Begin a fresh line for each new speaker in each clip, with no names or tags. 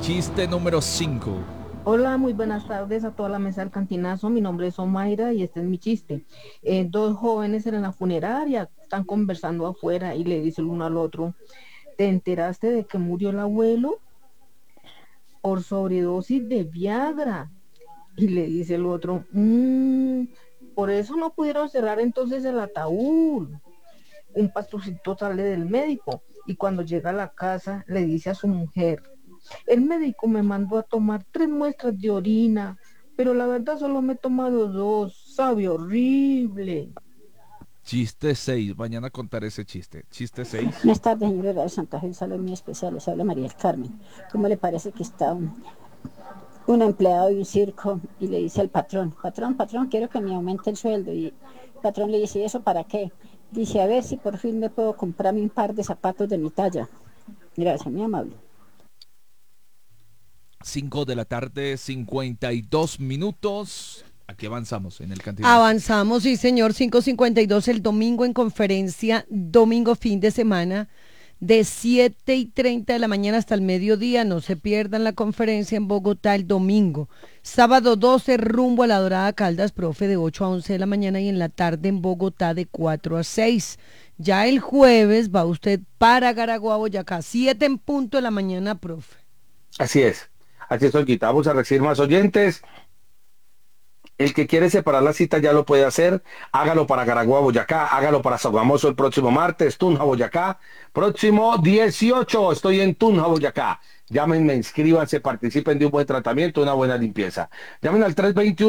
Chiste número 5.
Hola, muy buenas tardes a toda la mesa del cantinazo. Mi nombre es Omaira y este es mi chiste. Dos jóvenes en la funeraria están conversando afuera y le dice el uno al otro, ¿te enteraste de que murió el abuelo por sobredosis de Viagra? Y le dice el otro, por eso no pudieron cerrar entonces el ataúd. Un pastorcito sale del médico y cuando llega a la casa le dice a su mujer, el médico me mandó a tomar 3 muestras de orina, pero la verdad solo me he tomado 2, sabe horrible.
Chiste 6. Mañana contaré ese chiste. Chiste 6.
Buenas tardes, señor de Santa Fe, un saludo muy especial. Les habla María del Carmen. ¿Cómo le parece que está un empleado de un circo y le dice al patrón, patrón, quiero que me aumente el sueldo? Y el patrón le dice, ¿y eso para qué? Dice, a ver si por fin me puedo comprarme un par de zapatos de mi talla. Gracias, muy amable.
5 de la tarde, 52 minutos. Aquí avanzamos en el cantinazo.
Avanzamos, sí, señor, 5:52 el domingo en conferencia, domingo fin de semana, de 7:30 de la mañana hasta el mediodía. No se pierdan la conferencia en Bogotá el domingo. Sábado 12, rumbo a la Dorada Caldas, profe, de 8 a 11 de la mañana, y en la tarde en Bogotá de 4 a 6. Ya el jueves va usted para Garagua, Boyacá, 7 en punto de la mañana, profe.
Así es. Así es, Olguita. Vamos a recibir más oyentes. El que quiere separar la cita ya lo puede hacer. Hágalo para Garagua, Boyacá. Hágalo para Sogamoso el próximo martes. Tunja, Boyacá. Próximo 18. Estoy en Tunja, Boyacá. Llámenme, inscríbanse, participen de un buen tratamiento, una buena limpieza. Llamen al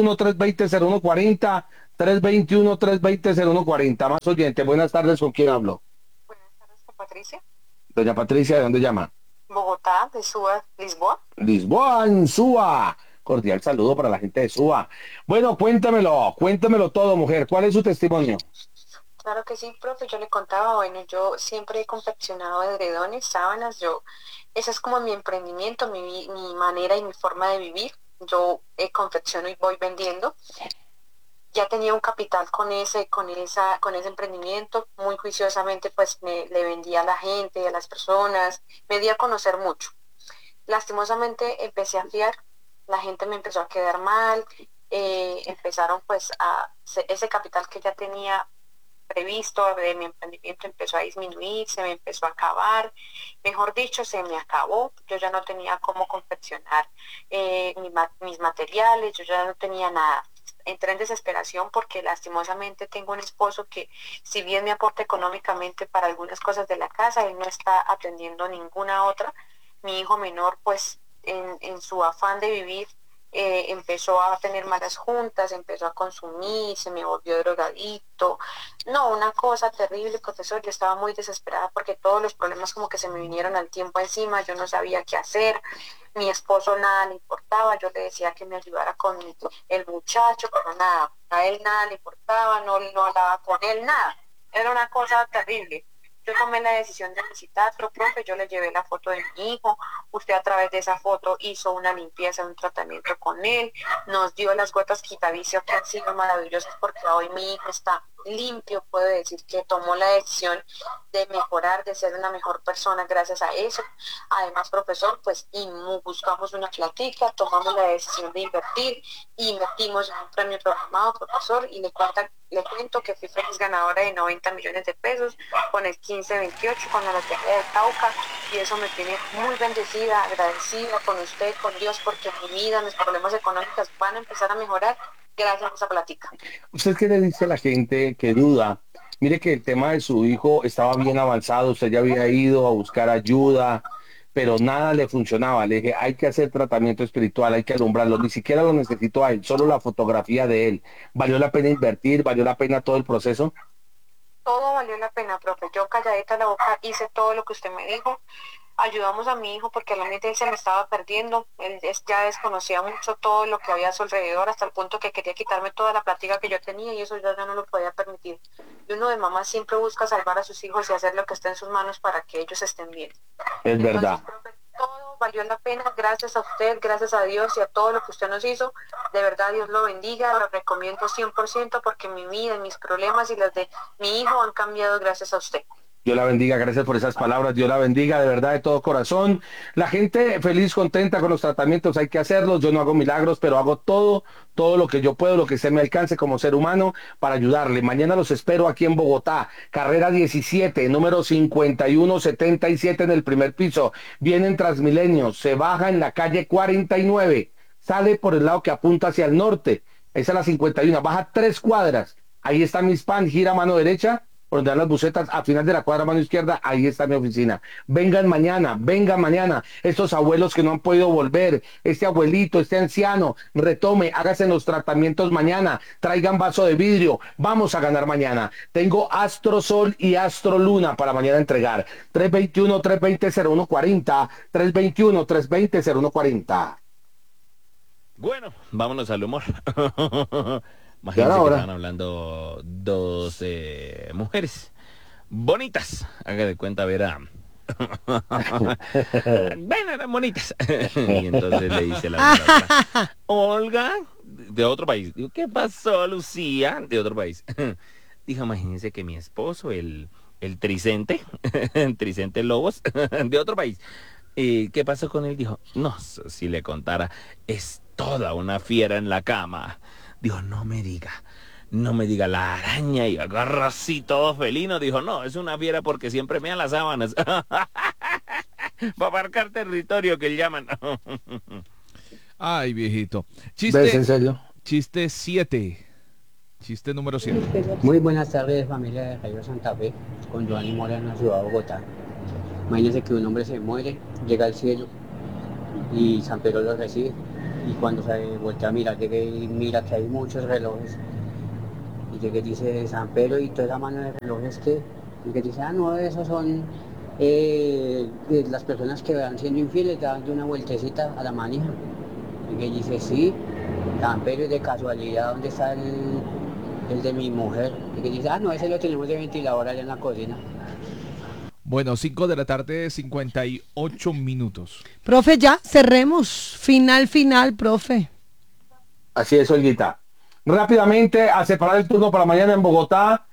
321-320-0140. 321-320-0140. Más oyentes. Buenas tardes. ¿Con quién hablo?
Buenas tardes, con Patricia.
Doña Patricia, ¿de dónde llama?
Bogotá, de Suba, Lisboa.
Lisboa, en Suba. Cordial saludo para la gente de Suba. Bueno, cuéntemelo todo, mujer. ¿Cuál es su testimonio?
Claro que sí, profe, yo le contaba, bueno, yo siempre he confeccionado edredones, sábanas, ese es como mi emprendimiento, mi manera y mi forma de vivir. Yo confecciono y voy vendiendo. Ya tenía un capital con ese emprendimiento, muy juiciosamente pues le vendía a la gente, a las personas, me di a conocer mucho. Lastimosamente empecé a fiar, la gente me empezó a quedar mal, empezaron pues ese capital que ya tenía previsto de mi emprendimiento empezó a disminuir, se me empezó a acabar, mejor dicho, se me acabó, yo ya no tenía cómo confeccionar mis materiales, yo ya no tenía nada. Entré en desesperación porque lastimosamente tengo un esposo que si bien me aporta económicamente para algunas cosas de la casa, él no está atendiendo ninguna otra. Mi hijo menor pues en su afán de vivir empezó a tener malas juntas, empezó a consumir, se me volvió drogadicto. No, una cosa terrible, profesor. Yo estaba muy desesperada porque todos los problemas como que se me vinieron al tiempo encima, yo no sabía qué hacer. Mi esposo nada le importaba, yo le decía que me ayudara con el muchacho, pero nada, a él nada le importaba, no hablaba con él, nada. Era una cosa terrible. Yo tomé la decisión de visitarlo, profe, yo le llevé la foto de mi hijo, usted a través de esa foto hizo una limpieza, un tratamiento con él, nos dio las gotas quitavicio que han sido maravillosas porque hoy mi hijo está limpio, puedo decir que tomó la decisión de mejorar, de ser una mejor persona gracias a eso. Además, profesor, pues buscamos una platica, tomamos la decisión de invertir y invertimos en un premio programado, profesor, y le cuento que fui feliz ganadora de 90 millones de pesos con el 1528 con la Lotería de Cauca, y eso me tiene muy bendecida, agradecida con usted, con Dios, porque mi vida, mis problemas económicos van a empezar a mejorar gracias a esa plática.
¿Usted qué le dice a la gente que duda? Mire que el tema de su hijo estaba bien avanzado, usted ya había ido a buscar ayuda, pero nada le funcionaba. Le dije, hay que hacer tratamiento espiritual, hay que alumbrarlo. Ni siquiera lo necesito a él, solo la fotografía de él. ¿Valió la pena invertir? ¿Valió la pena todo el proceso?
Todo valió la pena, profe. Yo calladita la boca hice todo lo que usted me dijo. Ayudamos a mi hijo porque realmente él se me estaba perdiendo. Ya desconocía mucho todo lo que había a su alrededor hasta el punto que quería quitarme toda la plática que yo tenía y eso yo ya no lo podía permitir. Y uno de mamá siempre busca salvar a sus hijos y hacer lo que esté en sus manos para que ellos estén bien.
Es
Entonces,
verdad.
profe, todo valió la pena gracias a usted, gracias a Dios y a todo lo que usted nos hizo. De verdad, Dios lo bendiga, lo recomiendo 100% porque mi vida, mis problemas y los de mi hijo han cambiado gracias a usted.
Dios la bendiga, gracias por esas palabras, Dios la bendiga de verdad de todo corazón. La gente feliz, contenta con los tratamientos, hay que hacerlos, yo no hago milagros, pero hago todo lo que yo puedo, lo que se me alcance como ser humano para ayudarle. Mañana los espero aquí en Bogotá, carrera 17, número 5177 en el primer piso. Vienen Transmilenio, se baja en la calle 49, sale por el lado que apunta hacia el norte, esa es la 51, baja 3 cuadras, ahí está mi spam, gira a mano derecha, por donde dan las bucetas, al final de la cuadra mano izquierda, ahí está mi oficina. Vengan mañana, estos abuelos que no han podido volver, este abuelito, este anciano, retome, hágase los tratamientos mañana, traigan vaso de vidrio, vamos a ganar mañana. Tengo Astro Sol y Astro Luna para mañana entregar. 321-320-0140, 321-320-0140.
Bueno, vámonos al humor.
Ya
Imagínense
era
que
hora.
estaban hablando dos mujeres bonitas. Haga de cuenta, verá. Ven, eran bonitas. Y entonces le dice la otra, Olga, de otro país. Digo, ¿qué pasó, Lucía? De otro país. Dijo, imagínense que mi esposo, el Tricente, Tricente Lobos, de otro país. ¿Qué pasó con él? Dijo, no, si le contara, es toda una fiera en la cama. Dijo, no me diga la araña, y agarra así todo felino. Dijo, no, es una fiera porque siempre mea las sábanas. Para marcar territorio que llaman.
Ay, viejito.
¿Ves, en
Chiste,
serio?
chiste 7. Chiste número 7.
Muy buenas tardes, familia de Rayo Santa Fe, con Giovanni Mora en la ciudad de Bogotá. Imagínense que un hombre se muere, llega al cielo y San Pedro lo recibe. Y cuando se voltea a mirar, llega y mira que hay muchos relojes. Y llega y dice, San Pedro, ¿y toda esa mano de relojes qué? Y que dice, no, esos son las personas que van siendo infieles, dando una vueltecita a la manija. Y que dice, sí, San Pedro, y de casualidad, ¿dónde está el de mi mujer? Y que dice, no, ese lo tenemos de ventilador allá en la cocina.
Bueno, 5 de la tarde, 58 minutos.
Profe, ya, cerremos. Final, profe.
Así es, Olguita. Rápidamente, a separar el turno para mañana en Bogotá,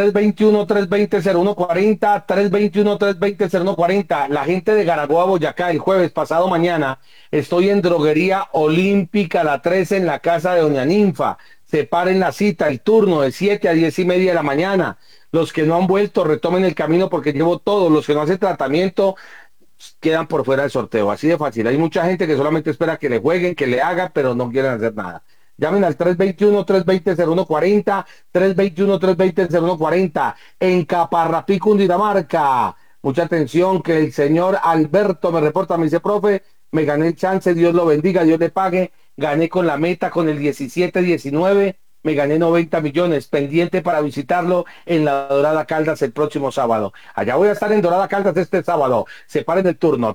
321-320-0140, 321-320-0140. La gente de Garagua, Boyacá, el jueves pasado mañana, estoy en Droguería Olímpica, la 13, en la casa de Doña Ninfa. Separen la cita, el turno de 7 a 10:30 de la mañana. Los que no han vuelto, retomen el camino porque llevo todos. Los que no hacen tratamiento quedan por fuera del sorteo. Así de fácil. Hay mucha gente que solamente espera que le jueguen, que le hagan, pero no quieren hacer nada. Llamen al 321-320-0140, 321-320-0140, en Caparrapí, Cundinamarca. Mucha atención, que el señor Alberto me reporta, me dice, profe, me gané el chance, Dios lo bendiga, Dios le pague. Gané con la meta, con el 17-19, me gané 90 millones, pendiente para visitarlo en la Dorada Caldas el próximo sábado. Allá voy a estar en Dorada Caldas este sábado. Separen el turno,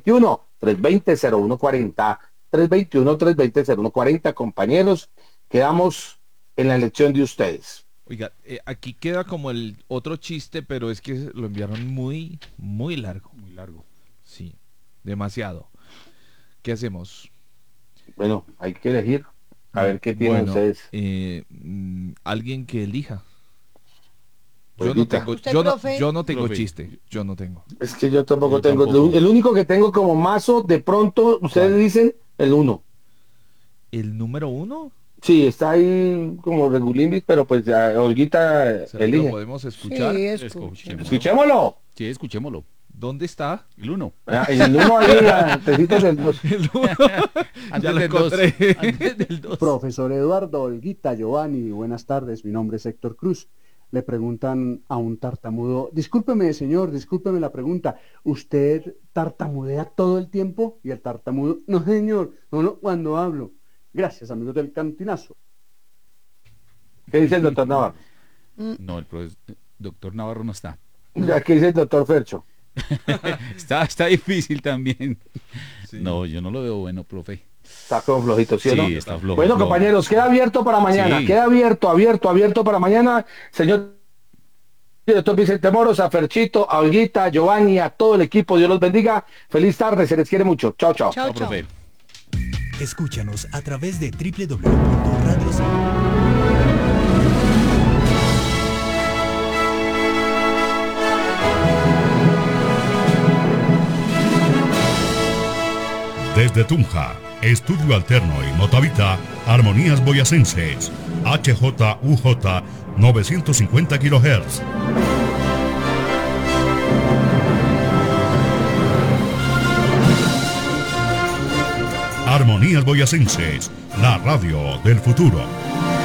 321-320-0140, 321-320-0140, compañeros, quedamos en la elección de ustedes.
Oiga, aquí queda como el otro chiste, pero es que lo enviaron muy largo. Muy largo. Sí, demasiado. ¿Qué hacemos?
Bueno, hay que elegir. A ver qué tienen
Bueno,
ustedes.
alguien que elija. Yo no
Olguita.
tengo,
¿Usted,
yo no,
profe?
yo no tengo
Profe.
chiste. Yo no tengo.
Es que yo tampoco
Yo
tengo.
tampoco.
El único que tengo como mazo, de pronto, ustedes
¿Cuál?
dicen, el 1.
¿El número 1?
Sí, está ahí como regulimbis, pero pues Olguita
¿Será que lo
elige.
podemos escuchar?
Sí,
Escuchemos.
escuchemos.
Escuchémoslo.
Sí, escuchémoslo.
¿Dónde está?
El 1.
En el 1 ahí, antecitos del 2.
El 1.
Antes
Ya lo
del 2.
encontré.
Antes del 2.
Profesor Eduardo, Olguita, Giovanni, buenas tardes, mi nombre es Héctor Cruz. Le preguntan a un tartamudo, discúlpeme señor, discúlpeme la pregunta, ¿usted tartamudea todo el tiempo? Y el tartamudo, no señor, no, cuando hablo. Gracias, amigos del Cantinazo.
¿Qué dice el doctor Navarro?
No, el doctor Navarro no está.
¿Qué dice el doctor Fercho?
Está difícil también.
Sí.
No, yo no lo veo bueno, profe.
Está como flojito, ¿sí o no?
Sí, está flojo.
Bueno,
flojo.
compañeros, queda abierto para mañana.
Sí.
Queda abierto para mañana. Señor director Vicente Moros, a Ferchito, a Olguita, a Giovanni, a todo el equipo. Dios los bendiga. Feliz tarde, se les quiere mucho. Chao, chao.
Chao,
No,
chao.
profe.
Escúchanos a través de www.radios
Desde Tunja, Estudio Alterno y Motavita, Armonías Boyacenses, HJUJ 950 kHz. Armonías Boyacenses, la radio del futuro.